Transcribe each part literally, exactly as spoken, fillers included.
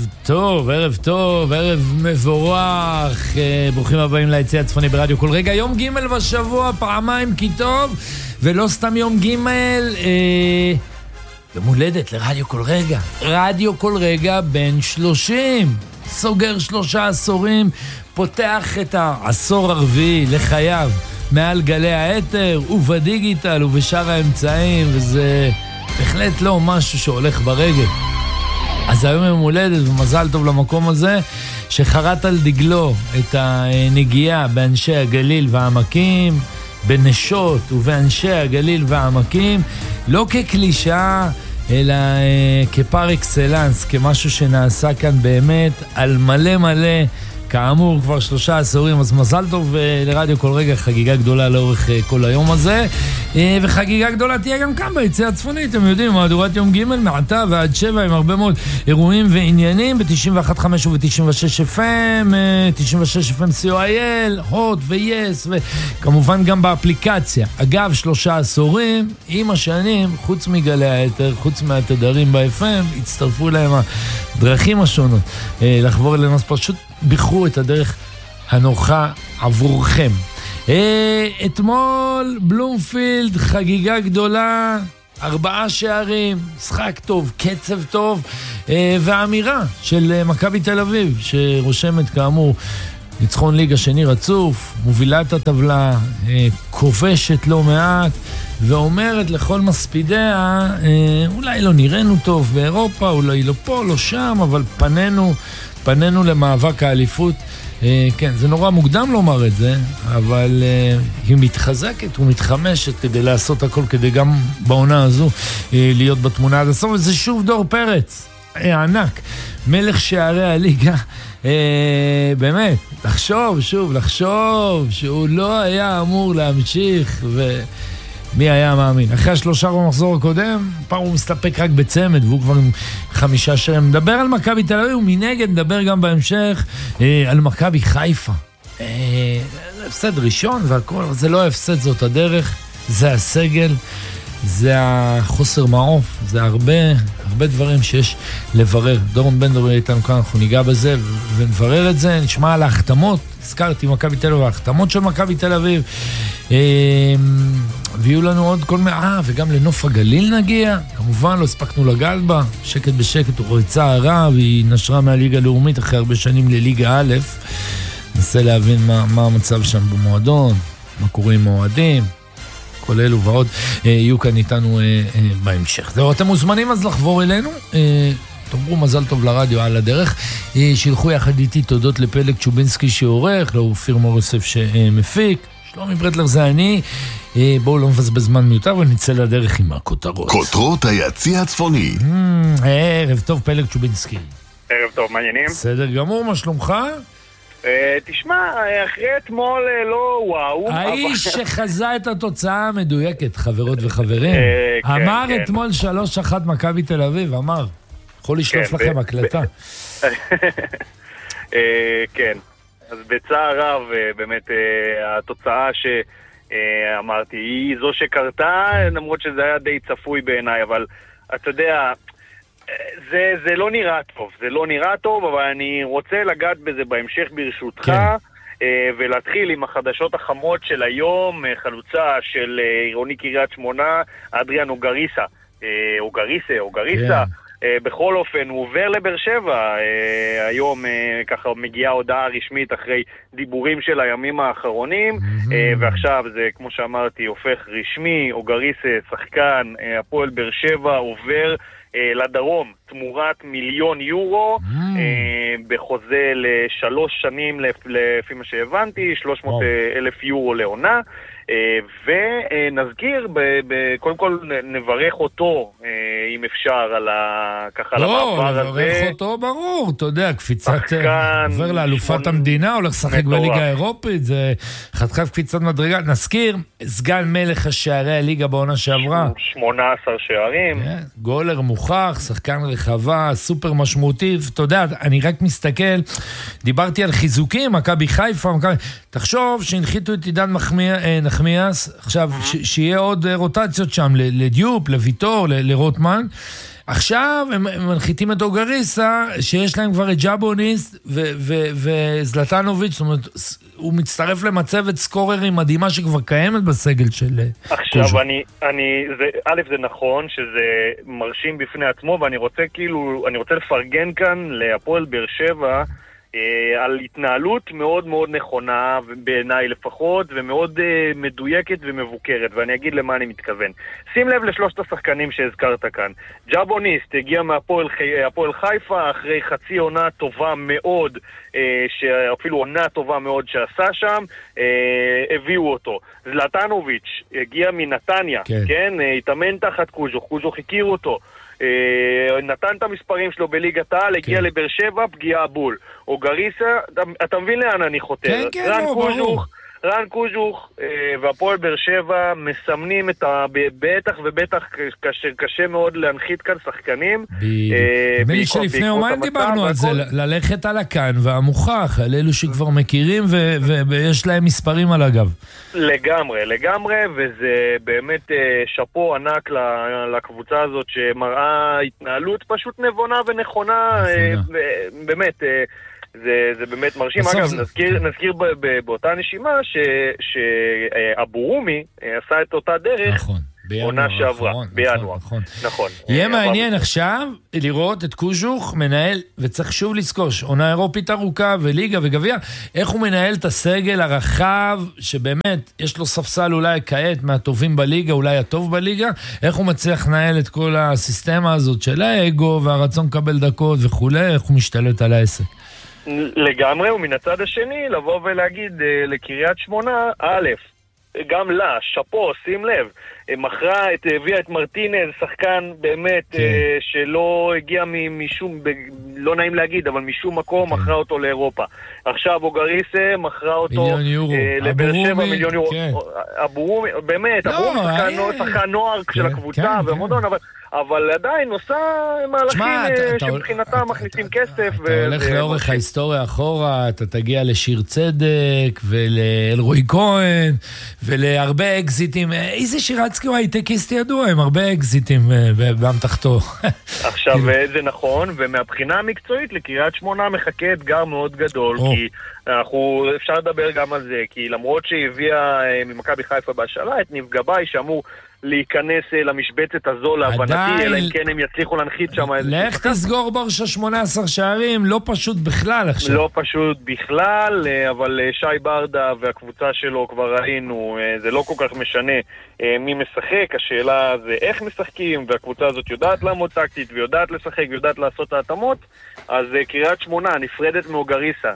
טוב, ערב טוב, ערב מבורך. ברוכים הבאים ליציע הצפוני ברדיו כל רגע. יום ג' בשבוע, פעמיים כי טוב, ולא סתם יום ג', אה, יום הולדת לרדיו כל רגע. רדיו כל רגע בן שלושים, סוגר שלושה עשורים, פותח את העשור הרביעי לחייו מעל גלי האתר ובדיגיטל ובשאר האמצעים, וזה בהחלט לא משהו שהולך ברגל. אז היום יום הולדת ומזל טוב למקום הזה שחרט על דגלו את הנגיעה באנשי הגליל והעמקים, בנשות ובאנשי הגליל והעמקים, לא כקלישה אלא כפר אקסלנס, כמשהו שנעשה כאן באמת על מלא מלא, כאמור כבר שלושה עשורים. אז מזל טוב לרדיו כל רגע, חגיגה גדולה לאורך כל היום הזה, וחגיגה גדולה תהיה גם כאן ביציע הצפוני, אתם יודעים, מהדורת יום ג' מעתה ועד שבע עם הרבה מאוד אירועים ועניינים ב-תשעים ואחת נקודה חמש וב-תשעים ושש אף אם, תשעים ושש אף אם סי או איי אל, הוט ויס, וכמובן גם באפליקציה. אגב, שלושה עשורים עם השנים, חוץ מגלי היתר, חוץ מהתדרים ב-אף אם, הצטרפו להם הדרכים השונות לחבור אלינו, אז פשוט בחרו את הדרך הנוחה עבורכם. אתמול בלומפילד, חגיגה גדולה, ארבעה שערים, משחק טוב, קצב טוב, והאמירה של מכבי תל אביב, שרושמת כאמור ניצחון ליגה שני רצוף, מובילה את הטבלה, כובשת לא מעט, ואומרת לכל מספידיה, אולי לא נראינו טוב באירופה, אולי לא פה, לא שם, אבל פנינו, פנינו למאבק האליפות. כן, זה נורא מוקדם לומר את זה, אבל היא מתחזקת ומתחמשת כדי לעשות הכל, כדי גם בעונה הזו להיות בתמונה עד הסוף. וזה שוב דור פרץ, ענק, מלך שערי הליגה. באמת, לחשוב שוב, לחשוב שהוא לא היה אמור להמשיך, ומי היה מאמין. אחרי השלושה במחזור הקודם, פעם הוא מסתפק רק בצמד, והוא כבר עם חמישה שערים. מדבר על מכבי תל אביב, ומנגד נדבר גם בהמשך על מכבי חיפה. זה הפסד ראשון והכל, זה לא הפסד, זאת הדרך, זה הסגל, זה החוסר מעוף, זה הרבה, הרבה דברים שיש לברר. דורון בן דור איתנו כאן, אנחנו ניגע בזה ונברר את זה, נשמע על ההחתמות, הזכרתי מכבי תל אביב, ההחתמות של מכבי תל אביב, ויהיו לנו עוד כל מיני, אה, וגם לנוף הגליל נגיע, כמובן לא הספקנו לגעת בה, שקט בשקט, הוא ריצה הרע, והיא נשרה מהליגה הלאומית אחרי הרבה שנים לליגה א', נסה להבין מה, מה המצב שם במועדון, מה קורה עם מועדים, כל אלו ועוד יהיו כאן איתנו בהמשך. זהו, אתם מוזמנים אז לחבור אלינו, תאמרו מזל טוב לרדיו על הדרך, שילחו יחד איתי תודות לפלג צ'ובינסקי שעורך, לאופיר מור יוסף שמפיק, שלומי ברטלר זה אני, בואו לא מבזבז זמן מיותר ונצא לדרך עם הכותרות. כותרות היציע הצפוני. ערב טוב פלג צ'ובינסקי. ערב טוב, מעניינים? בסדר גמור, מה שלומך? תשמע, אחרי אתמול לא וואו. האיש שחזה את התוצאה המדויקת, חברות וחברים, אמר אתמול שלוש אחת מכבי תל אביב, אמר, יכול לשלוף לכם הקלטה. כן, אז בצער רב, באמת התוצאה שאמרתי היא זו שקרתה, למרות שזה היה די צפוי בעיניי, אבל אתה יודע, זה, זה לא נראה טוב, זה לא נראה טוב, אבל אני רוצה לגעת בזה בהמשך ברשותך, כן. ולהתחיל עם החדשות החמות של היום, חלוצה של עירוני קריית שמונה, אדריאן אוגריסה, אוגריסה, אוגריסה, כן. בכל אופן, הוא עובר לבאר שבע, היום ככה מגיעה הודעה רשמית אחרי דיבורים של הימים האחרונים, mm-hmm. ועכשיו זה, כמו שאמרתי, הופך רשמי, אוגריסה, שחקן, הפועל באר שבע, עובר לדרום, תמורת מיליון יורו, mm. בחוזה לשלוש שנים, לפי מה שהבנתי, שלוש מאות אלף יורו לעונה, ונזכיר, קודם כל נברך אותו, אם אפשר, על ככה למעבר הזה. לא, נברך אותו ברור, אתה יודע, קפיצת, עובר לאלופת המדינה, הולך לשחק בליגה האירופית, זה חתיכת קפיצת מדרגה. נזכיר, סגן מלך השערי הליגה בעונה שעברה. שמונה עשר שערים. גולר מוכח, שחקן רחבה, סופר משמעותי, אתה יודע, אני רק מסתכל, דיברתי על חיזוקים, מכבי חיפה, תחשוב שהנחיתו את עידן נחמיאס, עכשיו שיהיה עוד רוטציות שם, לדיופ, לויטור, לרוטמן, עכשיו הם מנחיתים את אוגריסה, שיש להם כבר את ג'אבוניסט וזלטנוביץ', זאת אומרת, הוא מצטרף למצבת סקוררים מדהימה שכבר קיימת בסגל של עכשיו, אני, אני, זה, א', זה נכון שזה מרשים בפני עצמו, ואני רוצה כאילו, אני רוצה לפרגן כאן להפועל באר שבע, על התנהלות מאוד מאוד נכונה, בעיניי לפחות, ומאוד uh, מדויקת ומבוקרת, ואני אגיד למה אני מתכוון. שים לב לשלושת השחקנים שהזכרת כאן. ג'אבוניסט הגיע מהפועל חי... חיפה אחרי חצי עונה טובה מאוד, uh, שאפילו עונה טובה מאוד שעשה שם, uh, הביאו אותו. זלטנוביץ' הגיע מנתניה, כן, כן? Uh, התאמן תחת קוז'וך, קוז'וך הכיר אותו. נתן את המספרים שלו בליגת העל, הגיע לבאר שבע, פגיעה בול. או גריסה, אתה מבין לאן אני חותר? כן, כן, לא, ברור. רן קוז'וך והפועל באר שבע מסמנים את ה... בטח ובטח קשה מאוד להנחית כאן שחקנים. נדמה שלפני יומיים דיברנו על זה, ללכת על הכאן והמוכח, על אלו שכבר מכירים ויש להם מספרים על הגב. לגמרי, לגמרי, וזה באמת שפו ענק לקבוצה הזאת שמראה התנהלות פשוט נבונה ונכונה, באמת... זה, זה באמת מרשים. אגב, זה... נזכיר, כן. נזכיר ב, ב, באותה נשימה שאבורומי עשה את אותה דרך נכון, עונה שעברה, נכון, בינואר. נכון. נכון. יהיה מעניין עכשיו לראות את קוז'וך מנהל, וצריך שוב לזכור, עונה אירופית ארוכה וליגה וגביע, איך הוא מנהל את הסגל הרחב, שבאמת יש לו ספסל אולי כעת מהטובים בליגה, אולי הטוב בליגה, איך הוא מצליח לנהל את כל הסיסטמה הזאת של האגו והרצון לקבל דקות וכו', איך הוא משתלט על העסק. לגמרי, ומן הצד השני לבוא ולהגיד לקריית שמונה, א', גם לה, שפו, שים לב, מכרה, את, הביאה את מרטינז, שחקן באמת כן. שלא הגיע משום, לא נעים להגיד, אבל משום מקום, כן. מכרה אותו לאירופה. עכשיו אוגריסה מכרה אותו לבאר שבע מיליון יורו. כן. אבורומי, באמת, לא, אבורומי שחקן, היה... שחקן נוער כן, של הקבוצה כן, והמודון, כן. אבל... אבל עדיין עושה מהלכים שבחינתם מכניסים כסף. אתה הולך לאורך ההיסטוריה אחורה, אתה תגיע לשיר צדק ולאלרועי כהן ולהרבה אקזיטים. איזה שירצקי הוא הייטקיסט ידוע, הם הרבה אקזיטים באמתחתו. עכשיו זה נכון, ומהבחינה המקצועית לקריית שמונה מחכה אתגר מאוד גדול, כי אנחנו אפשר לדבר גם על זה, כי למרות שהיא הביאה ממכבי חיפה בהשאלה את ניב גבאי שאמור להיכנס למשבצת הזו להבנתי, אלא אם כן הם יצליחו להנחית שם איזה... לך תסגור ברשה שמונה עשר שערים, לא פשוט בכלל עכשיו. לא פשוט בכלל, אבל שי ברדה והקבוצה שלו כבר ראינו, זה לא כל כך משנה מי משחק, השאלה זה איך משחקים, והקבוצה הזאת יודעת לעמוד טקטית, ויודעת לשחק, ויודעת לעשות את ההתאמות, אז קריית שמונה נפרדת מאוגריסה,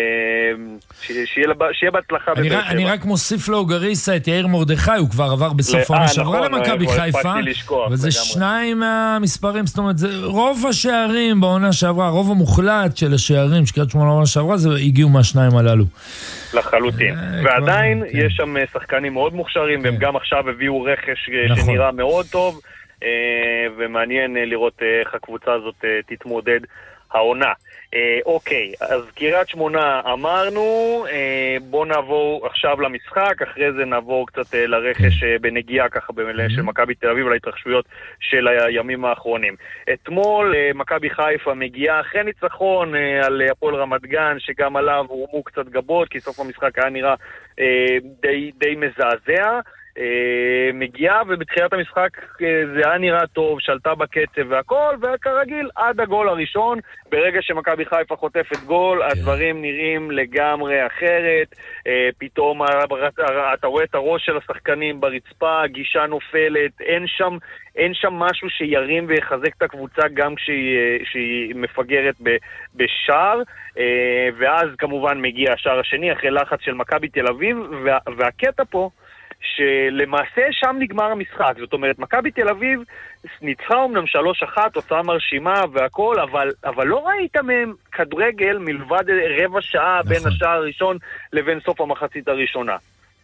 שיהיה בהצלחה בבאר שבע. אני רק מוסיף לאוגריסה את יאיר מרדכי, הוא כבר עבר בסוף העונה שעברה למכבי חיפה, וזה שניים מהמספרים, זאת אומרת, רוב השערים בעונה שעברה, הרוב המוחלט של השערים שקריית שמונה בעונה שעברה, זה הגיעו מהשניים הללו. לחלוטין. ועדיין יש שם שחקנים מאוד מוכשרים, והם גם עכשיו הביאו רכש שנראה מאוד טוב, ומעניין לראות איך הקבוצה הזאת תתמודד העונה. אוקיי, אז קריית שמונה אמרנו, בוא נעבור עכשיו למשחק, אחרי זה נעבור קצת לרכש בנגיעה ככה של מכבי תל אביב, להתרחשויות של הימים האחרונים. אתמול מכבי חיפה מגיעה אחרי ניצחון על הפועל רמת גן, שגם עליו הורמו קצת גבות, כי סוף המשחק היה נראה די, די מזעזע. מגיעה, ובתחילת המשחק זה היה נראה טוב, שלטה בקצב והכל, וכרגיל עד הגול הראשון, ברגע שמכבי חיפה חוטפת גול, הדברים נראים לגמרי אחרת, פתאום אתה רואה את הראש של השחקנים ברצפה, גישה נופלת, אין שם, אין שם משהו שירים ויחזק את הקבוצה גם כשהיא, כשהיא מפגרת בשער, ואז כמובן מגיע השער השני אחרי לחץ של מכבי תל אביב, וה, והקטע פה שלמעשה שם נגמר המשחק. זאת אומרת, מכבי תל אביב ניצחה אומנם שלוש אחת, תוצאה מרשימה והכל, אבל, אבל לא ראית מהם כדורגל מלבד רבע שעה נכון. בין השער הראשון לבין סוף המחצית הראשונה.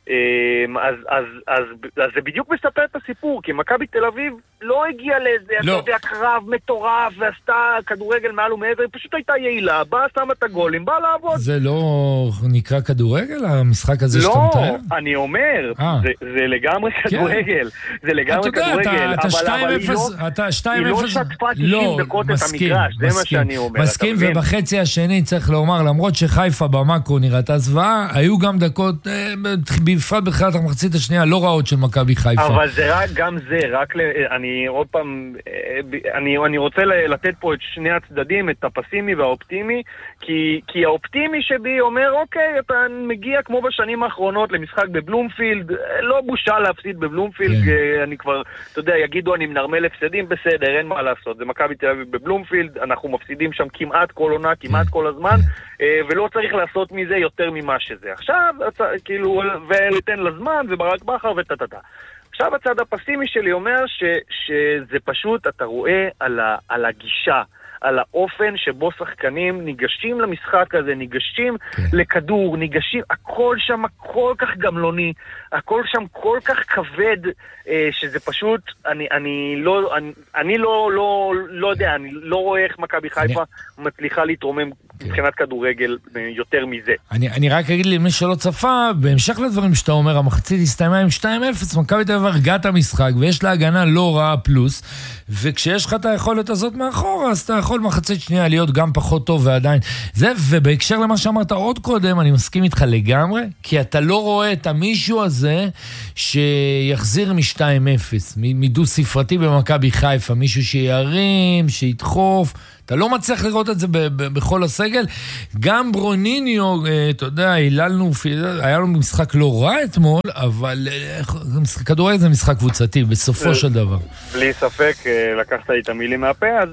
אז, אז, אז, אז זה בדיוק מספר את הסיפור, כי מכבי תל אביב לא הגיעה לאיזה, לא. אתה יודע, קרב מטורף, ועשתה כדורגל מעל ומעבר, היא פשוט הייתה יעילה, באה, שמה את הגולים, באה לעבוד. זה לא נקרא כדורגל, המשחק הזה שאתה מתאר? לא, אני אומר, זה, זה לגמרי כדורגל, זה לגמרי כדורגל, אבל היא לא שטפה תשעים דקות את המגרש, זה מה שאני אומר. מסכים, ובחצי השני צריך לומר, למרות שחיפה במאקרו נראתה זוועה, היו גם דקות, בפרט בתחילת המחצית השנייה, לא רעות של מכבי חיפה. אבל זה רק, גם זה, רק, אני עוד פעם, אני, אני רוצה לתת פה את שני הצדדים, את הפסימי והאופטימי, כי, כי האופטימי שבי אומר, אוקיי, אתה מגיע כמו בשנים האחרונות למשחק בבלומפילד, לא בושה להפסיד בבלומפילד, כן. אני כבר, אתה יודע, יגידו אני מנרמל הפסדים, בסדר, אין מה לעשות, זה מכבי תל אביב בבלומפילד, אנחנו מפסידים שם כמעט כל עונה, כמעט כל הזמן, ולא צריך לעשות מזה יותר ממה שזה. עכשיו, כאילו, ולתן לזמן, וברק בחר וטטטה. עכשיו הצד הפסימי שלי אומר ש, שזה פשוט, אתה רואה על, ה, על הגישה, על האופן שבו שחקנים ניגשים למשחק הזה, ניגשים כן. לכדור, ניגשים, הכל שם כל כך גמלוני, הכל שם כל כך כבד, אה, שזה פשוט, אני, אני, לא, אני, אני לא, לא, לא יודע, אני לא רואה איך מכבי חיפה אני... מצליחה להתרומם כן. מבחינת כדורגל יותר מזה. אני, אני רק אגיד לי, מי שלא צפה, בהמשך לדברים שאתה אומר, המחצית הסתיימה עם שתיים אפס, מכבי תל אביב הרגה את המשחק, ויש לה הגנה לא רעה פלוס, וככשיש לך את היכולת הזאת מאחורה, אז אתה יכול מחצית שנייה להיות גם פחות טוב ועדיין. זה, ובהקשר למה שאמרת עוד קודם, אני מסכים איתך לגמרי, כי אתה לא רואה את המישהו הזה שיחזיר מ-שתיים אפס, מדו ספרתי במכבי חיפה, מישהו שירים, שידחוף, אתה לא מצליח לראות את זה ב- ב- בכל הסגל. גם ברוניניו, אתה יודע, היללנו, היה לנו משחק לא רע אתמול, אבל כדורגל זה משחק קבוצתי, בסופו של דבר. בלי ספק, לקחת לי את המילים מהפה, אז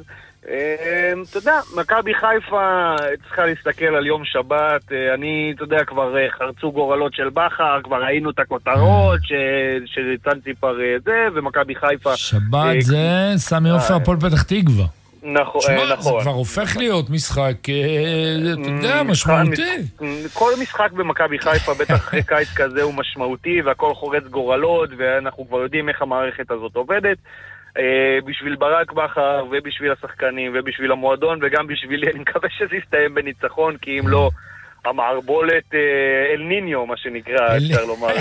אתה יודע, מכבי חיפה צריכה להסתכל על יום שבת, אני, אתה יודע, כבר חרצו גורלות של בחר, כבר ראינו את הכותרות שצנציפר זה, ומכבי חיפה... שבת זה סמי עופר הפועל פתח תקווה. נכון, נכון. זה כבר הופך להיות משחק, אתה יודע, משמעותי. כל משחק במכבי חיפה, בטח אחרי קיץ כזה, הוא משמעותי, והכל חורץ גורלות, ואנחנו כבר יודעים איך המערכת הזאת עובדת. בשביל ברק בחר, ובשביל השחקנים, ובשביל המועדון, וגם בשבילי, אני מקווה שזה יסתיים בניצחון, כי אם לא, המערבולת אל ניניו, מה שנקרא, אפשר לומר.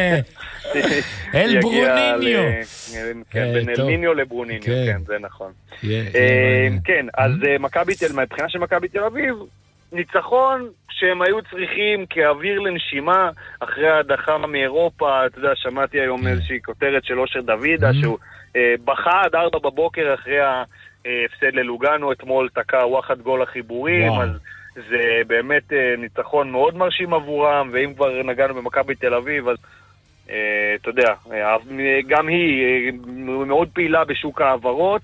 אל ברוניניו. בין אל ניניו לברוניניו, כן, זה נכון. כן, אז מכבי תל אביב, מבחינה של מכבי תל אביב, ניצחון שהם היו צריכים כאוויר לנשימה, אחרי ההדחה מאירופה, אתה יודע, שמעתי היום איזושהי כותרת של אושר דוידה, שהוא בכה עד ארבע בבוקר אחרי ההפסד ללוגנו, אתמול תקע וואחד גול החיבורים, אז זה באמת ניצחון מאוד מרשים עבורם, ואם כבר נגענו במכבי תל אביב, אז אתה יודע, גם היא מאוד פעילה בשוק העברות,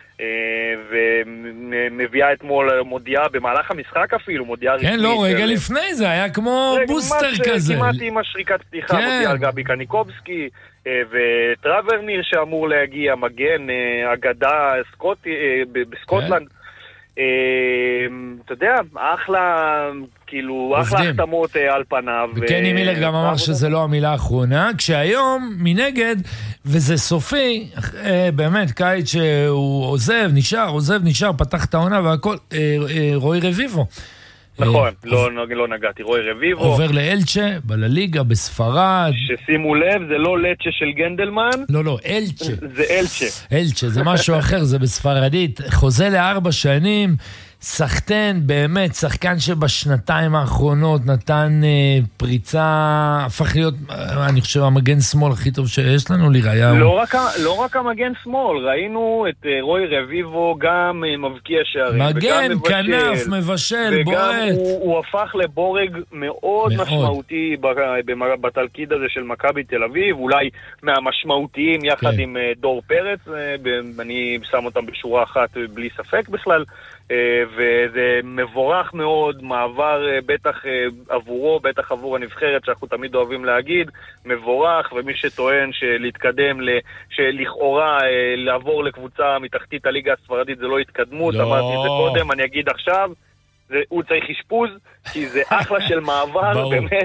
ומביאה אתמול מודיעה במהלך המשחק אפילו, מודיעה רשמית. כן, לא, רגע לפני זה, היה כמו בוסטר כזה. כמעט עם השריקת פתיחה, מודיעה על גבי קניקובסקי, וטראברניר שאמור להגיע, מגן, אגדה בסקוטלנד. אתה יודע, אחלה, כאילו, אחלה החתמות על פניו. וקני מילר גם אמר שזה לא המילה האחרונה, כשהיום מנגד, וזה סופי, באמת, קיץ שהוא עוזב, נשאר, עוזב, נשאר, פתח את העונה והכל, רוי רביבו. נכון, לא נגעתי, רוי רביבו. עובר לאלצ'ה, בלליגה, בספרד. ששימו לב, זה לא לצ'ה של גנדלמן. לא, לא, אלצ'ה. זה אלצ'ה. אלצ'ה, זה משהו אחר, זה בספרדית. חוזה לארבע שנים, שחקן, באמת, שחקן שבשנתיים האחרונות נתן אה, פריצה, הפך להיות, אני חושב, המגן שמאל הכי טוב שיש לנו, לראיה. לא, רק, לא רק המגן שמאל, ראינו את אה, רוי רביבו גם אה, מבקיע שערים. מגן, כנף, מבשל, בועט. וגם הוא, הוא הפך לבורג מאוד, מאוד. משמעותי בתלכיד הזה של מכבי תל אביב, אולי מהמשמעותיים יחד כן. עם אה, דור פרץ, אה, אני שם אותם בשורה אחת בלי ספק בכלל. וזה מבורך מאוד, מעבר בטח עבורו, בטח עבור הנבחרת שאנחנו תמיד אוהבים להגיד, מבורך, ומי שטוען שלהתקדם, שלכאורה לעבור לקבוצה מתחתית הליגה הספרדית זה לא התקדמות, לא. אמרתי את זה קודם, אני אגיד עכשיו, זה, הוא צריך אשפוז, כי זה אחלה של מעבר, באמת,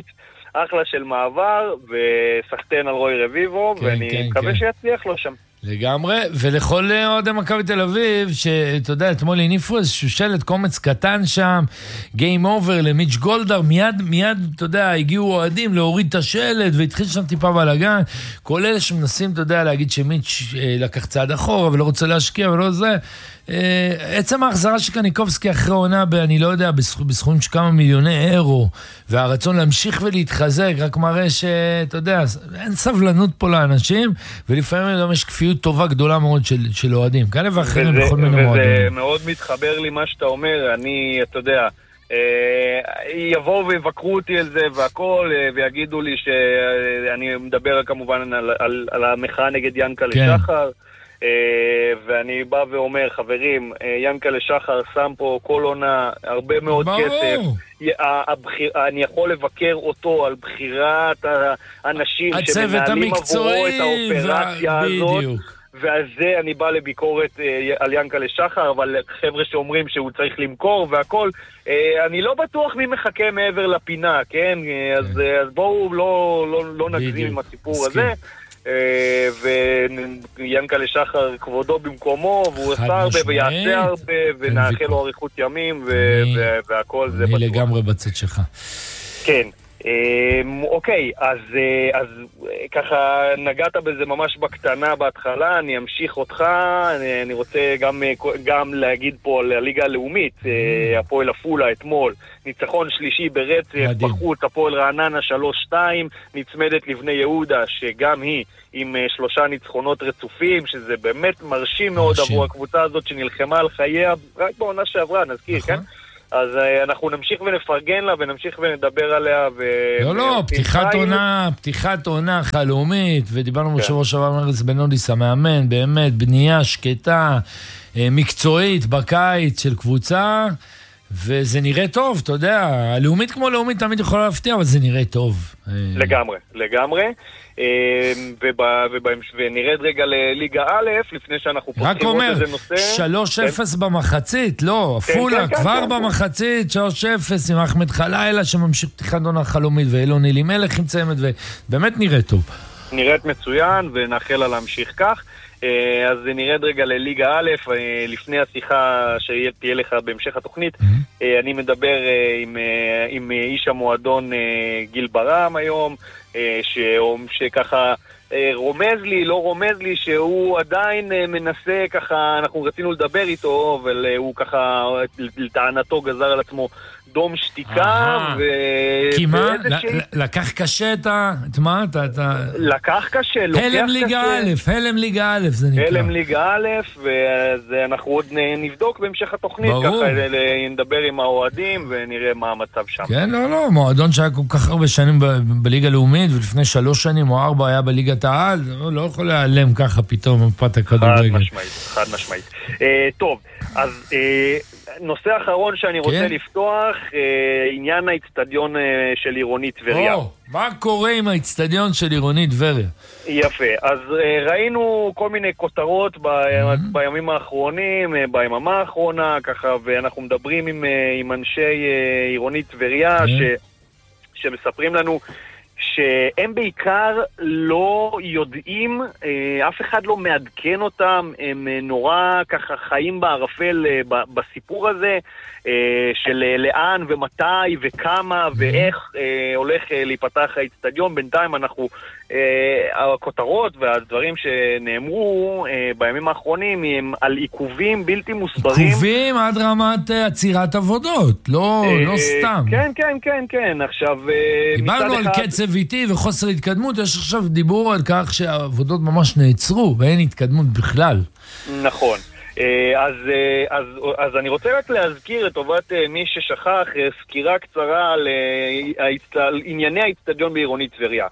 אחלה של מעבר, וסחטן על רוי רביבו, כן, ואני כן, מקווה כן. שיצליח לו שם. לגמרי, ולכל אוהדי מכבי תל אביב, שאתה יודע, אתמול הניפו איזשהו שלט קומץ קטן שם, Game Over למיץ' גולדהר, מיד, מיד, אתה יודע, הגיעו אוהדים להוריד את השלט, והתחיל שם טיפה בלגן, כל אלה שמנסים, אתה יודע, להגיד שמיץ' אה, לקח צעד אחורה, ולא רוצה להשקיע, ולא זה, אה, עצם ההחזרה של קניקובסקי אחרי עונה, אני לא יודע, בסכומים של כמה מיליוני אירו, והרצון להמשיך ולהתחזק, רק מראה שאתה יודע, אין סבלנות פה לאנשים, ולפעמים גם יש כפיות טובה גדולה מאוד של, של אוהדים, כאלה ואחרים בכל מיני מועדים. וזה מאוד מתחבר לי מה שאתה אומר, אני, אתה יודע, יבואו ויבקרו אותי על זה והכל, ויגידו לי שאני מדבר כמובן על, על, על המחאה נגד ינקלה כן. שחר, ואני בא ואומר, חברים, ינקלה שחר שם פה כל עונה הרבה מאוד ברור. כסף, הבחיר, אני יכול לבקר אותו על בחירת האנשים שמנהלים עבורו את האופרציה וה... הזאת, בדיוק. ועל זה אני בא לביקורת אה, על ינקלה שחר, אבל חבר'ה שאומרים שהוא צריך למכור והכל, אה, אני לא בטוח מי מחכה מעבר לפינה, כן? אה, אז, אה, אז בואו לא, לא, לא נגזים עם הסיפור מסכים. הזה. אה, וינקלה שחר כבודו במקומו, והוא עשה הרבה ויעשה הרבה, ונאחל לו אריכות ימים, ו- אני, ו- והכל זה בטוח. אני לגמרי בצד שלך. כן. אוקיי, אז, אז ככה נגעת בזה ממש בקטנה בהתחלה, אני אמשיך אותך, אני, אני רוצה גם, גם להגיד פה על הליגה הלאומית, הפועל עפולה אתמול, ניצחון שלישי ברצף, בחוץ הפועל רעננה שלוש שתיים, נצמדת לבני יהודה, שגם היא עם שלושה ניצחונות רצופים, שזה באמת מרשים מאוד עבור הקבוצה הזאת שנלחמה על חייה, רק בעונה שעברה, נזכיר, כן? אז אנחנו נמשיך ונפרגן לה ונמשיך ונדבר עליה ו... לא, לא, פתיחת עונה, פתיחת עונה חלומית, ודיברנו בשבוע שעבר ארז בנודיס המאמן, באמת בנייה שקטה, מקצועית בקיץ של קבוצה, וזה נראה טוב, אתה יודע, הלאומית כמו לאומית תמיד יכולה להפתיע, אבל זה נראה טוב. לגמרי, לגמרי. ונרד רגע לליגה א', לפני שאנחנו פותחים עוד איזה נושא. רק אומר, שלוש אפס במחצית, לא, עפולה כבר במחצית, שלוש אפס עם אחמד חלילה שממשיך פתיחת עונה חלומית, ואילון אלימלך עם צמד, ובאמת נראה טוב. נראית מצוין, ונאחל לה להמשיך כך. אז נרד רגע לליגה א', לפני השיחה שתהיה לך בהמשך התוכנית, אני מדבר עם, עם איש המועדון גיל ברם היום, ש, שככה רומז לי, לא רומז לי, שהוא עדיין מנסה ככה, אנחנו רצינו לדבר איתו, אבל הוא ככה, לטענתו גזר על עצמו דום שתיקה, ו... כי מה? לקח קשה את ה... את מה? לקח קשה, לוקח קשה. הלם ליגה א', הלם ליגה א', זה נקרא. הלם ליגה א', ואנחנו עוד נבדוק בהמשך התוכנית, ככה נדבר עם האוהדים ונראה מה המצב שם. כן, לא, לא, מועדון שהיה כל כך הרבה שנים בליגה לאומית, ולפני שלוש שנים או ארבע היה בליגת העל, לא יכול להיעלם ככה פתאום מפת הכדורגל. חד משמעית, חד משמעית. טוב, אז... נושא אחרון שאני רוצה כן. לפתוח, אה, עניין האצטדיון אה, של עירונית טבריה. או, מה קורה עם האצטדיון של עירונית טבריה? יפה, אז אה, ראינו כל מיני כותרות ב, mm-hmm. בימים האחרונים, אה, ביממה האחרונה, ככה, ואנחנו מדברים עם, אה, עם אנשי אה, עירונית טבריה, כן. ש, שמספרים לנו שהם בעיקר לא יודעים, אף אחד לא מעדכן אותם, הם נורא ככה חיים בערפל בסיפור הזה, של לאן ומתי וכמה ואיך הולך להיפתח האצטדיון. בינתיים אנחנו, הכותרות והדברים שנאמרו בימים האחרונים הם על עיכובים בלתי מוסברים. עיכובים עד רמת עצירת עבודות, לא, לא סתם. כן, כן, כן, כן. עכשיו, דיברנו על קצב איטי וחוסר התקדמות, יש עכשיו דיבור על כך שהעבודות ממש נעצרו ואין התקדמות בכלל. נכון. אז, אז, אז אני רוצה רק להזכיר לטובת מי ששכח סקירה קצרה על, על ענייני האצטדיון בעירונית טבריה.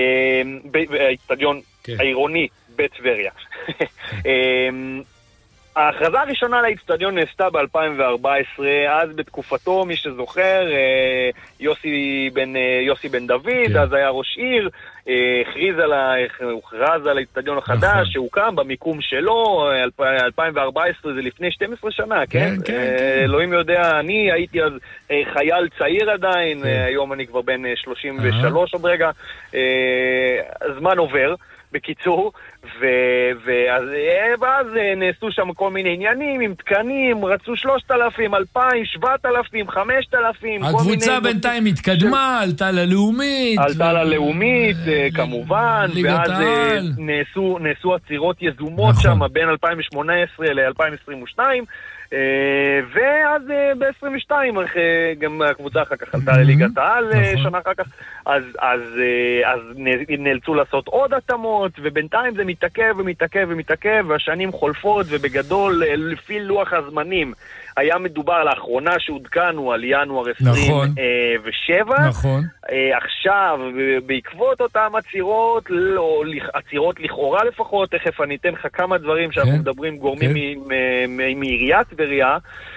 האצטדיון העירוני בטבריה. ההכרזה הראשונה לאצטדיון נעשתה ב-אלפיים וארבע עשרה, אז בתקופתו, מי שזוכר, יוסי בן, יוסי בן דוד, כן. אז היה ראש עיר, הכריז על, הוכרז על האצטדיון החדש, נכון. שהוקם במיקום שלו, אלפיים וארבע עשרה זה לפני שתים עשרה שנה, כן? כן, כן, כן. אלוהים יודע, אני הייתי אז חייל צעיר עדיין, כן. היום אני כבר בן שלושים ושלוש עוד רגע, זמן עובר. בקיצור, ואז, ואז נעשו שם כל מיני עניינים עם תקנים, רצו שלושת אלפים, אלפיים, שבעת אלפים, חמשת אלפים. הקבוצה בינתיים התקדמה, עלתה ללאומית. עלתה ללאומית, כמובן, ואז נעשו, נעשו עצירות יזומות שם בין אלפיים ושמונה עשרה ל-אלפיים עשרים ושתיים, ואז ב-עשרים ושתיים גם הקבוצה אחר כך עלתה לליגת העל שנה אחר כך, אז, אז, אז נאלצו לעשות עוד התאמות, ובינתיים זה מתעכב ומתעכב ומתעכב, והשנים חולפות, ובגדול לפי לוח הזמנים היה מדובר לאחרונה שהודכנו על ינואר עשרים ושבע. נכון. נכון. עכשיו, בעקבות אותם עצירות, או עצירות לכאורה לפחות, תכף אני אתן לך כמה דברים שאנחנו מדברים, גורמים מעיריית טבריה,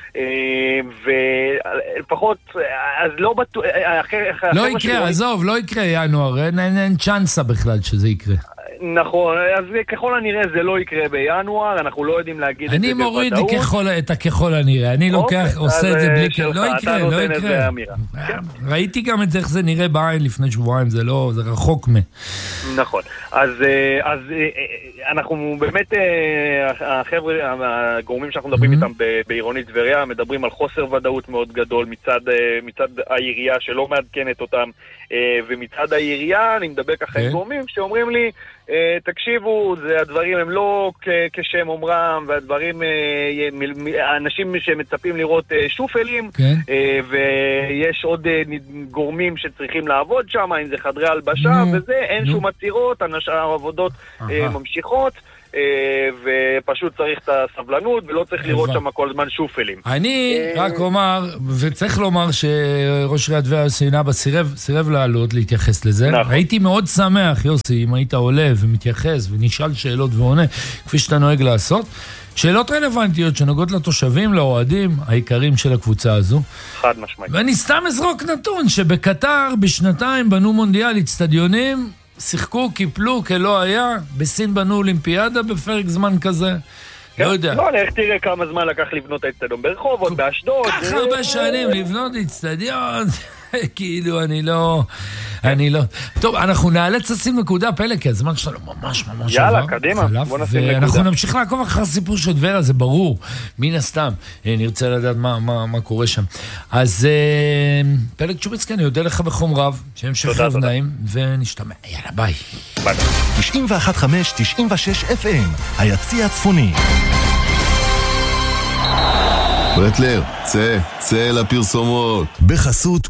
ולפחות, אז לא בטוח... לא יקרה, עזוב, לא יקרה ינואר, אין צ'אנסה בכלל שזה יקרה. נכון, אז ככל הנראה זה לא יקרה בינואר, אנחנו לא יודעים להגיד את זה בוודאות. אני מוריד את הככל הנראה, אני לוקח, עושה את זה בלי כלל, לא יקרה, לא יקרה. ראיתי גם את זה, איך זה נראה בעין לפני שבועיים, זה לא, זה רחוק מ... נכון, אז אנחנו באמת, החבר'ה, הגורמים שאנחנו מדברים איתם בעירונית טבריה, מדברים על חוסר ודאות מאוד גדול מצד העירייה שלא מעדכנת אותם, ומצד העירייה אני מדבר ככה עם גורמים שאומרים לי, תקשיבו, זה, הדברים הם לא כשם אומרם, והדברים, האנשים שמצפים לראות שופלים, כן. ויש עוד גורמים שצריכים לעבוד שם, אם זה חדרי הלבשה, נו, וזה, אין נו. שום עצירות, העבודות Aha. ממשיכות, ופשוט צריך את הסבלנות, ולא צריך לראות שם כל הזמן שופלים. אני רק אומר, וצריך לומר שראש עיריית טבריה יוסי נבעה סירב, סירב לעלות להתייחס לזה. הייתי מאוד שמח, יוסי, אם היית עולה ומתייחס ונשאל שאלות ועונה, כפי שאתה נוהג לעשות. שאלות רלוונטיות שנוגעות לתושבים, לאוהדים, העיקרים של הקבוצה הזו. חד משמעית. ואני סתם אזרוק נתון, שבקטר בשנתיים בנו מונדיאל אצטדיונים, שיחקו, קיפלו, כלא היה, בסין בנו אולימפיאדה בפרק זמן כזה. לא יודע. לא, איך תראה כמה זמן לקח לבנות האצטדיון ברחובות, באשדוד. כך הרבה שנים לבנות אצטדיון, כאילו אני לא... אני לא... טוב, אנחנו נאלץ לשים נקודה פלא, כי הזמן שלנו ממש ממש יאללה, עבר. קדימה, בוא נשים נקודה. ואנחנו נמשיך לעקוב אחר הסיפור של טבריה, זה ברור, מן הסתם. נרצה לדעת מה, מה, מה קורה שם. אז פלג צ'וביצקי, אני יודע לך בחום רב, שהמשך חוב נעים, ונשתמע. יאללה, ביי. ביי. תשעים ואחת חמש תשעים ושש אף אם, היציע הצפוני. ברטלר, צא, צא לפרסומות. בחסות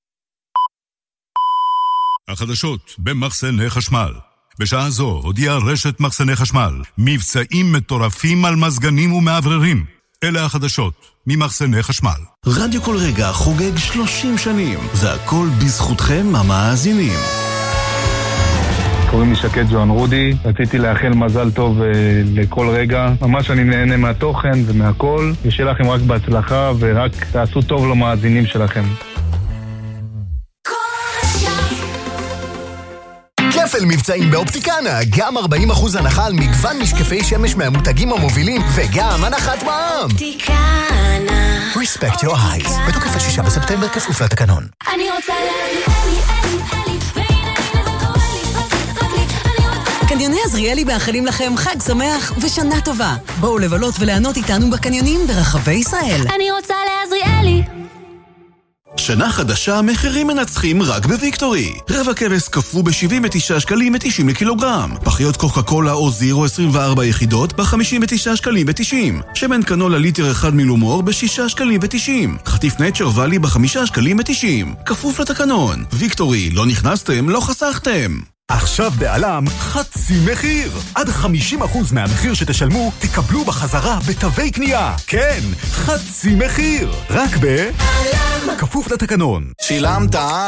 החדשות במחסני חשמל. בשעה זו הודיעה רשת מחסני חשמל מבצעים מטורפים על מזגנים ומעבררים. אלה החדשות ממחסני חשמל. רדיו כל רגע חוגג שלושים שנים. זה הכל בזכותכם המאזינים. קוראים לי שקט ג'ואן רודי, רציתי לאחל מזל טוב uh, לכל רגע, ממש אני נהנה מהתוכן ומהכל, ושיהיה לכם רק בהצלחה ורק תעשו טוב למאזינים שלכם. כפל מבצעים באופטיקנה, גם ארבעים אחוז הנחה על מגוון משקפי שמש מהמותגים המובילים, וגם הנחת מע"מ. אופטיקנה. Respect your eyes. בתוקף השישה בספטמבר כפוף לתקנון. אני רוצה להביא אלי, אלי, אלי, והנה הנה זה קורה לי, רק לי, אני רוצה... קניוני עזריאלי מאחלים לכם חג שמח ושנה טובה. בואו לבלות וליהנות איתנו בקניונים ברחבי ישראל. אני רוצה לעזריאלי. שנה חדשה, מחירים מנצחים רק בוויקטורי. רבע כבש קפוא ב-שבעים ותשעה שקלים ותשעים לקילוגרם. פחיות קוקה קולה או זירו עשרים וארבע יחידות ב-חמישים ותשעה שקלים ותשעים. שמן קנולה ליטר אחד מילומור ב-שישה שקלים ותשעים. חטיף נצ'ר ואלי ב-חמישה שקלים ותשעים. כפוף לתקנון. ויקטורי, לא נכנסתם, לא חסכתם. עכשיו בעלם חצי מחיר. עד חמישים אחוז מהמחיר שתשלמו תקבלו בחזרה בתווי קנייה. כן, חצי מחיר. רק בעלם. כפוף לתקנון. שילמת